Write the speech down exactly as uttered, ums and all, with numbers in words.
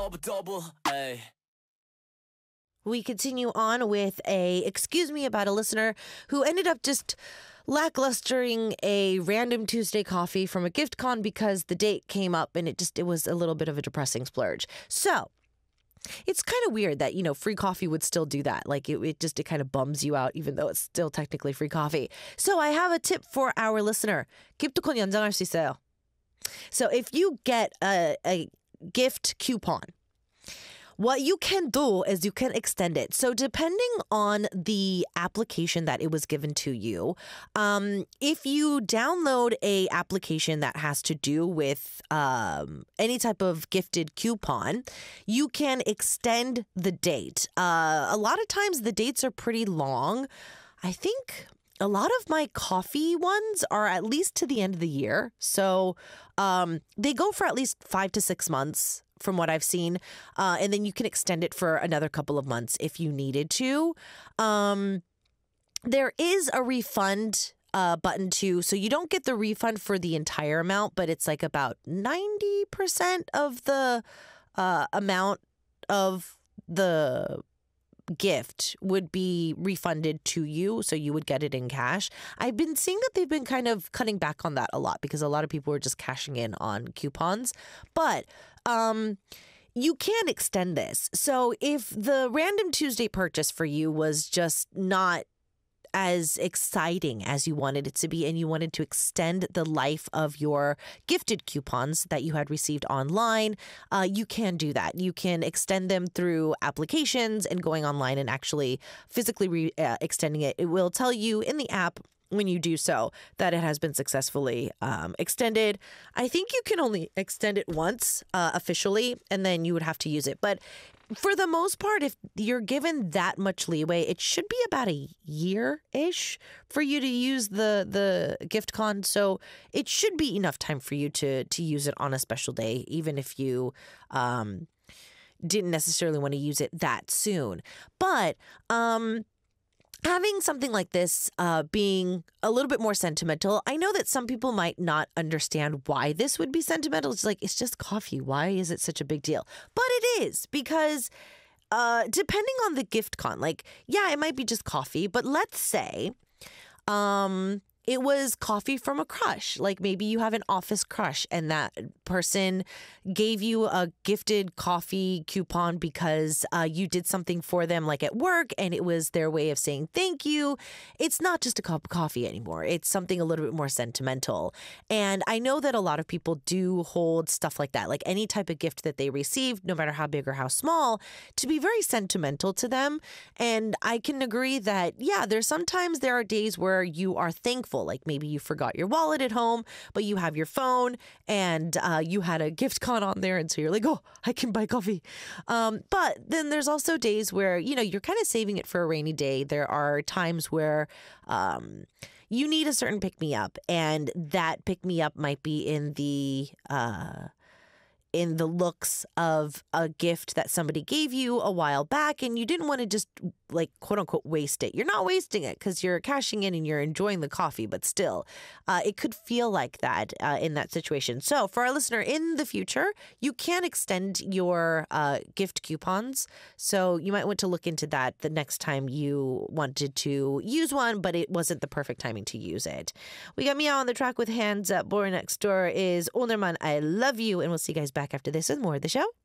We continue on with a excuse me about a listener who ended up just lacklustering a random Tuesday coffee from a gift con because the date came up and it just it was a little bit of a depressing splurge. So it's kind of weird that, you know, free coffee would still do that. Like it, it just it kind of bums you out even though it's still technically free coffee. So I have a tip for our listener. 기프트콘 연장할 수 있어요. So if you get a, a gift coupon, what you can do is you can extend it. So depending on the application that it was given to you, um, if you download a application that has to do with um, any type of gifted coupon, you can extend the date. Uh, a lot of times the dates are pretty long. I think a lot of my coffee ones are at least to the end of the year. So um, they go for at least five to six months. From what I've seen. Uh, and then you can extend it for another couple of months if you needed to. Um, there is a refund uh, button too. So you don't get the refund for the entire amount, but it's like about ninety percent of the uh, amount of the gift would be refunded to you, so you would get it in cash. I've been seeing that they've been kind of cutting back on that a lot because a lot of people are just cashing in on coupons. But um, you can extend this. So if the Random Tuesday purchase for you was just not as exciting as you wanted it to be and you wanted to extend the life of your gifted coupons that you had received online, uh, you can do that. You can extend them through applications and going online and actually physically re- uh, extending it. It will tell you in the app when you do so that it has been successfully um, extended. I think you can only extend it once uh, officially, and then you would have to use it. But for the most part, if you're given that much leeway, it should be about a year-ish for you to use the the gift con. So it should be enough time for you to to use it on a special day, even if you um, didn't necessarily want to use it that soon. But um, having something like this uh, being a little bit more sentimental, I know that some people might not understand why this would be sentimental. It's like, it's just coffee. Why is it such a big deal? But it is, because uh, depending on the gift con, like, yeah, it might be just coffee, but let's say um, it was coffee from a crush. Like maybe you have an office crush and that person gave you a gifted coffee coupon because uh, you did something for them like at work and it was their way of saying thank you. It's not just a cup of coffee anymore. It's something a little bit more sentimental. And I know that a lot of people do hold stuff like that, like any type of gift that they receive, no matter how big or how small, to be very sentimental to them. And I can agree that, yeah, there's sometimes there are days where you are thankful. Like maybe you forgot your wallet at home, but you have your phone and uh, you had a gift con on there. And so you're like, oh, I can buy coffee. Um, but then there's also days where, you know, you're kind of saving it for a rainy day. There are times where um, you need a certain pick me up, and that pick me up might be in the uh, in the looks of a gift that somebody gave you a while back, and you didn't want to just like quote unquote waste it. You're not wasting it because you're cashing in and you're enjoying the coffee, but still uh, it could feel like that uh, in that situation. So for our listener in the future, you can extend your uh, gift coupons. So you might want to look into that the next time you wanted to use one, but it wasn't the perfect timing to use it. We got Mia on the track with Hands Up. Boy Next Door is 오늘만 I Love You, and we'll see you guys back after this with more of the show.